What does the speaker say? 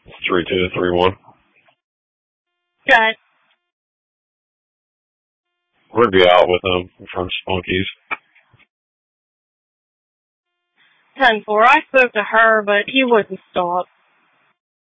3231. Okay. We'd be out with them from Spunky's. 10-4. I spoke to her, but he wouldn't stop.